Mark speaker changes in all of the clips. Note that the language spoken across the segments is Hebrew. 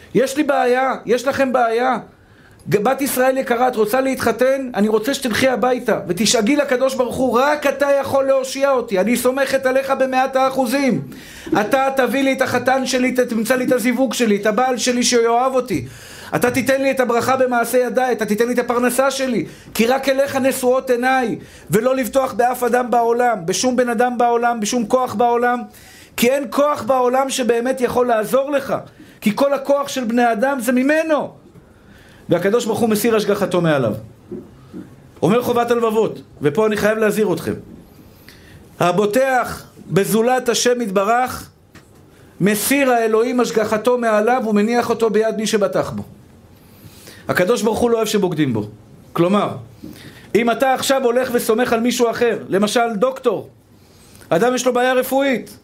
Speaker 1: יש לי בעיה, יש לכם בעיה. בת ישראל יקרה, את רוצה להתחתן? אני רוצה שתלכי הביתה ותשאגי לקדוש ברוך הוא, רק אתה יכול להושיע אותי, אני סומכת עליך ב100%. אתה תביא לי את החתן שלי, תמצא לי את הזיווג שלי, את הבעל שלי שיואב אותי, אתה תיתן לי את הברכה במעשה ידיי, אתה תיתן לי את הפרנסה שלי, כי רק אליך נשואות עיניי, ולא לבטוח באף אדם בעולם, בשום בן אדם בעולם, בשום כוח בעולם, כי אין כוח בעולם שבאמת יכול לעזור לך, כי כל הכוח של בני אדם זה ממנו. והקדוש ברוך הוא מסיר השגחתו מעליו. אומר חובת הלבבות, ופה אני חייב להזהיר אתכם. הבוטח בזולת השם יתברך, מסיר האלוהים השגחתו מעליו ומניח אותו ביד מי שבטח בו. הקדוש ברוך הוא לא אוהב שבוגדים בו. כלומר, אם אתה עכשיו הולך וסומך על מישהו אחר, למשל דוקטור, אדם יש לו בעיה רפואית,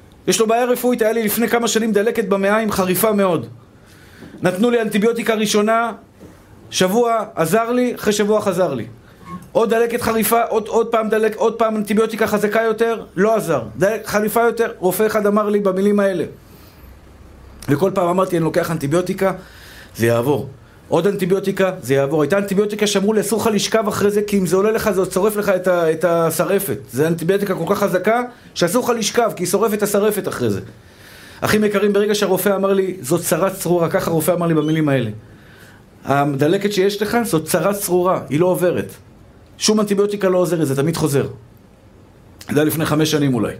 Speaker 1: היה לי לפני כמה שנים דלקת במעיים חריפה מאוד. נתנו לי אנטיביוטיקה ראשונה, שבוע עזר לי, אחרי שבוע חזר לי. עוד דלקת חריפה, עוד פעם אנטיביוטיקה חזקה יותר, לא עזר. דלקת חריפה יותר, רופא אחד אמר לי במילים האלה. וכל פעם אמרתי, אני לוקח אנטיביוטיקה, זה יעבור. עוד אנטיביוטיקה, זה יעבור. הייתה אנטיביוטיקה שאמרו לי, אסור לך לשכב אחרי זה, כי אם זה עולה לך, זה צורף לך את השרפת. זה אנטיביוטיקה כל כך חזקה, שאסור לך לשכב, כי היא שורפת את השרפת אחרי זה. אחים יקרים, ברגע שהרופא אמר לי, זאת צרת צרורה, ככה הרופא אמר לי במילים האלה. הדלקת שיש לך, זאת צרת צרורה, היא לא עוברת. שום אנטיביוטיקה לא עוזרת, זה תמיד חוזר. זה היה לפני 5 שנים אולי.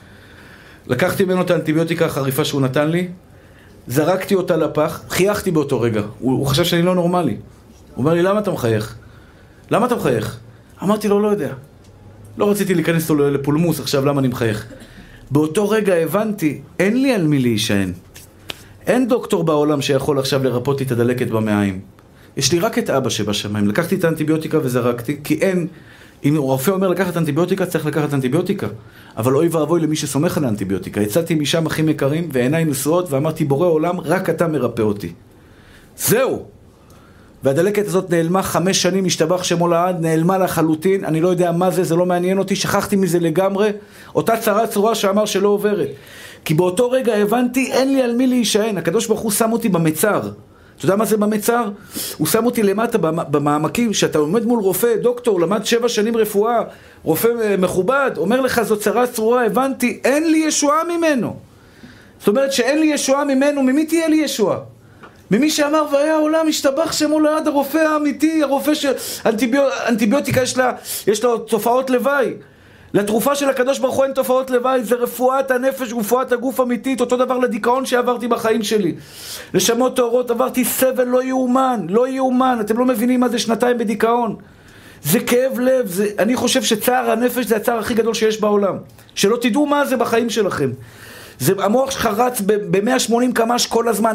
Speaker 1: לקחתי ממנו את האנטיביוטיקה החריפה שהוא נתן לי, זרקתי אותה לפח, חייכתי באותו רגע. הוא חשב שאני לא נורמלי. הוא אומר לי, למה אתה מחייך? למה אתה מחייך? אמרתי לו, לא יודע. לא רציתי להיכנס לו לפולמוס עכשיו, למה אני מחייך? באותו רגע הבנתי, אין לי על מי להישען. אין דוקטור בעולם שיכול עכשיו לרפות את הדלקת במעיים. יש לי רק את אבא שבשמיים. לקחתי את האנטיביוטיקה וזרקתי, כי אין, אם הרופא אומר לקחת אנטיביוטיקה, צריך לקחת אנטיביוטיקה. אבל אוי ואבוי למי שסומך על האנטיביוטיקה. יצאתי משם אחים יקרים, ועיניי נשואות, ואמרתי, בורא עולם, רק אתה מרפא אותי. זהו! והדלקת הזאת נעלמה 5 שנים, השתבח שמו לעד, נעלמה לחלוטין, אני לא יודע מה זה, זה לא מעניין אותי, שכחתי מזה לגמרי, אותה צרת צרורה שאמר שלא עוברת. כי באותו רגע הבנתי, אין לי על מי להישען, הקדוש ברוך הוא שם אותי במצר. אתה יודע מה זה במצר? הוא שם אותי למטה במעמקים, שאתה עומד מול רופא, דוקטור, למד 7 שנים רפואה, רופא מכובד, אומר לך, זו צרת צרורה, הבנתי, אין לי ישועה ממנו. זאת אומרת שאין לי ישועה ממנו, ממי תהיה לי ישועה? ממי שאמר, והיה העולם, השתבח שמו לעד, הרופא האמיתי, הרופא אנטיביוטיקה יש לה תופעות לוואי. לתרופה של הקדוש ברוך הוא אין תופעות לוואי, זה רפואת הנפש, רפואת הגוף אמיתית, אותו דבר לדיכאון שעברתי בחיים שלי. לשמות טהורות, עברתי סבל לא יאומן, לא יאומן, אתם לא מבינים מה זה 2 בדיכאון. זה כאב לב, אני חושב שצער הנפש זה הצער הכי גדול שיש בעולם. שלא תדעו מה זה בחיים שלכם. זה המוח שלך רץ ב-180 קמ"ש כל הזמן,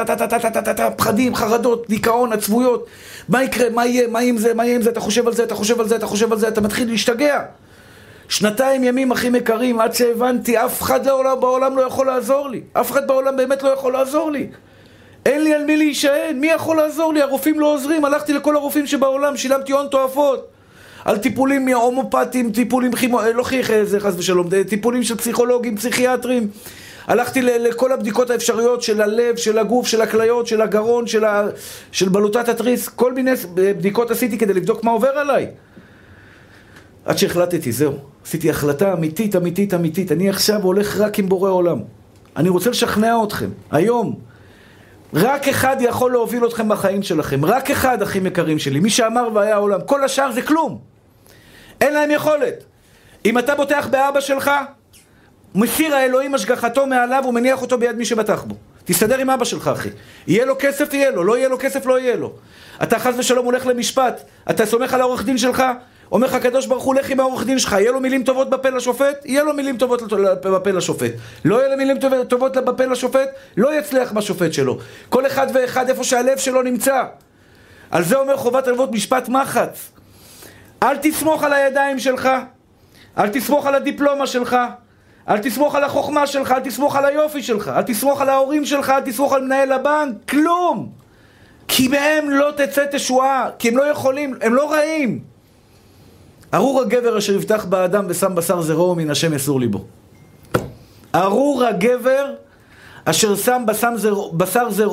Speaker 1: פחדים, חרדות, דיכאון, עצבויות. מה יקרה, מה יהיה, מה עם זה, אתה חושב על זה, אתה מתחיל להשתגע. 2 ימים אחים יקרים, עד שהבנתי, אף אחד בעולם לא יכול לעזור לי. אף אחד בעולם באמת לא יכול לעזור לי. אין לי על מי להישען, מי יכול לעזור לי? הרופאים לא עוזרים, הלכתי לכל הרופאים שבעולם, שילמתי הון תועפות. על טיפולים הומופתיים, טיפולים לא זה חס ושלום, טיפולים של פסיכולוגים, פסיכיאטרים. הלכתי לכל הבדיקות האפשריות של הלב, של הגוף, של הכליות, של הגרון, של בלוטת התריס. כל מיני בדיקות עשיתי כדי לבדוק מה עובר עליי. עד שהחלטתי, זהו. עשיתי החלטה אמיתית. אני עכשיו הולך רק עם בורא עולם. אני רוצה לשכנע אתכם. היום. רק אחד יכול להוביל אתכם בחיים שלכם. רק אחד, אחים יקרים שלי. מי שאמר והיה העולם. כל השאר זה כלום. אין להם יכולת. אם אתה בוטח באבא שלך, מסיר האלוהים השגחתו מעליו ומניח אותו ביד מי שבטח בו. תסתדר עם אבא שלך, אחי. יהיה לו כסף, יהיה לו. לא יהיה לו כסף, לא יהיה לו. אתה חס ושלום הולך למשפט. אתה סומך על העורך דין שלך. אומר לך הקדוש ברוך הוא, לך עם העורך דין שלך. יהיה לו מילים טובות בפה לשופט? יהיה לו מילים טובות בפה לשופט. לא יהיה לו מילים טובות בפה לשופט? לא יצליח בשופט שלו. כל אחד ואחד איפה שהלב שלו נמצא. על זה אומר חובת הלבבות משפט מחץ. אל תסמוך על הידיים שלך. אל תסמוך על הדיפלומה שלך. אל תסמוך על החוכמה שלך, אל תסמוך על היופי שלך, אל תסמוך על ההורים שלך, אל תסמוך על מנהל הבנק, כלום. כי מהם לא תצא תשועה, כי הם לא יכולים, הם לא רעים. ארור הגבר אשר יבטח באדם ושם בשר זרעו מן השם יסור ליבו. ארור הגבר אשר שם בשר זרעו